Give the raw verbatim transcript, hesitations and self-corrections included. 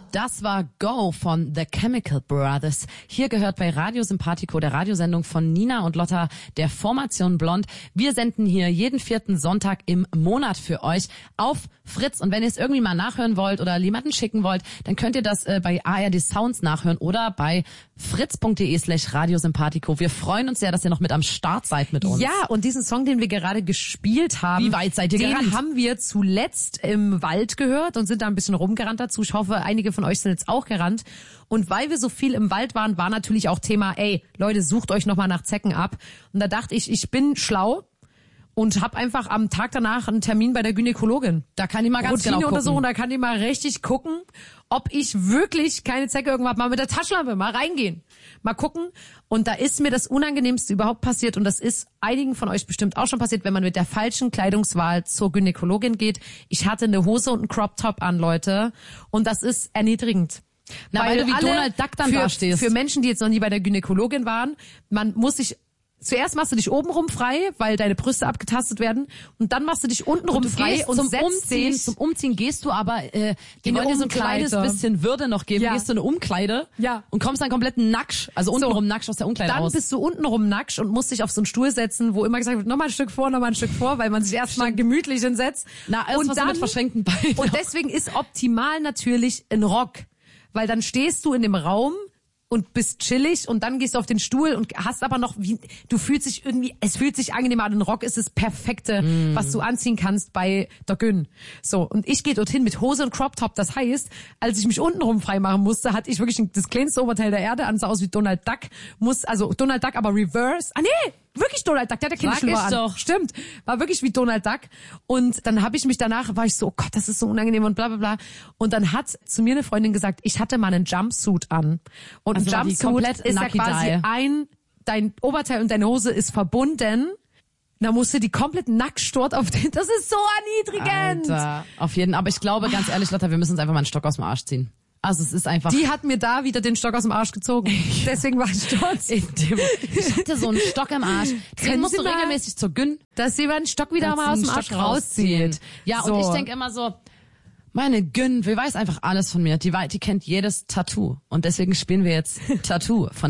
Das war Go von The Chemical Brothers. Hier gehört bei Radio Sympathico, der Radiosendung von Nina und Lotta, der Formation Blond. Wir senden hier jeden vierten Sonntag im Monat für euch auf Fritz. Und wenn ihr es irgendwie mal nachhören wollt oder jemanden schicken wollt, dann könnt ihr das äh, bei A R D Sounds nachhören oder bei fritz.de slash radiosympathico. Wir freuen uns sehr, dass ihr noch mit am Start seid mit uns. Ja, und diesen Song, den wir gerade gespielt haben, Wie weit seid ihr den gerannt? haben wir zuletzt im Wald gehört und sind da ein bisschen rumgerannt dazu. Ich hoffe, einige von euch sind jetzt auch gerannt. Und weil wir so viel im Wald waren, war natürlich auch Thema, ey, Leute, sucht euch nochmal nach Zecken ab. Und da dachte ich, ich bin schlau und habe einfach am Tag danach einen Termin bei der Gynäkologin. Da kann ich mal ganz Routine genau gucken. untersuchen, da kann ich mal richtig gucken, ob ich wirklich keine Zecke irgendwann mal mit der Taschenlampe mal reingehen. Mal gucken. Und da ist mir das Unangenehmste überhaupt passiert und das ist einigen von euch bestimmt auch schon passiert, wenn man mit der falschen Kleidungswahl zur Gynäkologin geht. Ich hatte eine Hose und einen Crop Top an, Leute, und das ist erniedrigend. Na, weil, weil du wie alle, Donald Duck dann für, da stehst. Für Menschen, die jetzt noch nie bei der Gynäkologin waren, man muss sich zuerst machst du dich obenrum frei, weil deine Brüste abgetastet werden, und dann machst du dich untenrum du frei gehst und zum setzt Umziehen, dich zum Umziehen gehst du aber, äh, die in wollen eine dir so ein kleines Umkleide. bisschen Würde noch geben, Ja. gehst du in eine Umkleide Ja. und kommst dann komplett nackt, also untenrum nackt aus der Umkleide Dann raus. bist du untenrum nackt und musst dich auf so einen Stuhl setzen, wo immer gesagt wird, nochmal ein Stück vor, nochmal ein Stück vor, weil man sich erstmal gemütlich hinsetzt. Na, erst und was du dann, mit verschränkten Beinen. Und deswegen ist optimal natürlich ein Rock, weil dann stehst du in dem Raum und bist chillig und dann gehst du auf den Stuhl und hast aber noch, wie, du fühlst dich irgendwie, es fühlt sich angenehm an. Ein Rock ist das Perfekte, mm. was du anziehen kannst bei der Gyn. So, und ich gehe dorthin mit Hose und Crop Top. Das heißt, als ich mich untenrum freimachen musste, hatte ich wirklich das kleinste Oberteil der Erde an, sah aus wie Donald Duck. Muss, also Donald Duck, aber reverse. Ah nee, wirklich Donald Duck, der hat der Sag Kinderschuhe ich an. doch. Stimmt, war wirklich wie Donald Duck. Und dann habe ich mich danach, war ich so, oh Gott, das ist so unangenehm und bla bla bla. Und dann hat zu mir eine Freundin gesagt, ich hatte mal einen Jumpsuit an. Und Also war ein die Jumpsuit komplett ist ja Nucky quasi Die. ein, dein Oberteil und deine Hose ist verbunden. Da musst du die komplett nackt dort auf den, das ist so erniedrigend. Alter, auf jeden Fall. Aber ich glaube, ganz ehrlich, Lotta, wir müssen uns einfach mal einen Stock aus dem Arsch ziehen. Also es ist einfach... Die hat mir da wieder den Stock aus dem Arsch gezogen. Deswegen war ich stolz. In dem, ich hatte so einen Stock im Arsch. Den musst du Sie mal- regelmäßig zur Gyn. Dass sie den Stock wieder dass mal aus sie dem einen Arsch Stock rauszieht. Ja, so. und ich denke immer so, meine Gyn, die weiß einfach alles von mir. Die, wei- die kennt jedes Tattoo. Und deswegen spielen wir jetzt Tattoo von